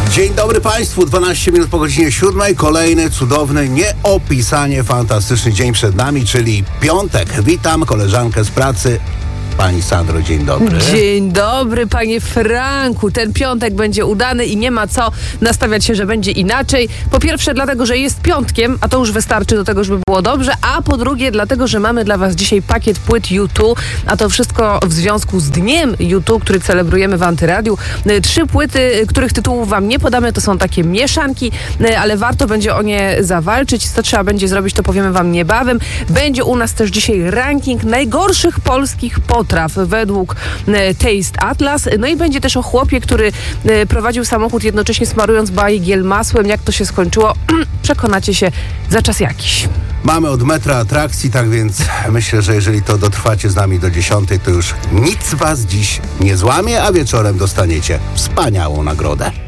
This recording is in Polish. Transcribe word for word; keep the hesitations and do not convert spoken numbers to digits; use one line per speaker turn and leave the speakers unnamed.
Dzień dobry Państwu, dwanaście minut po godzinie siódmej, kolejny cudowny, nieopisanie fantastyczny dzień przed nami, czyli piątek. Witam koleżankę z pracy, pani Sandro, dzień dobry.
Dzień dobry, panie Franku. Ten piątek będzie udany i nie ma co nastawiać się, że będzie inaczej. Po pierwsze dlatego, że jest piątkiem, a to już wystarczy do tego, żeby było dobrze, a po drugie dlatego, że mamy dla was dzisiaj pakiet płyt U dwa, a to wszystko w związku z Dniem U dwa, który celebrujemy w Antyradiu. Trzy płyty, których tytułów wam nie podamy, to są takie mieszanki, ale warto będzie o nie zawalczyć. Co trzeba będzie zrobić, to powiemy wam niebawem. Będzie u nas też dzisiaj ranking najgorszych polskich potraw według Taste Atlas. No i będzie też o chłopie, który prowadził samochód jednocześnie smarując bajgiel masłem. Jak to się skończyło, przekonacie się za czas jakiś.
Mamy od metra atrakcji, tak więc myślę, że jeżeli to dotrwacie z nami do dziesiątej, to już nic was dziś nie złamie, a wieczorem dostaniecie wspaniałą nagrodę.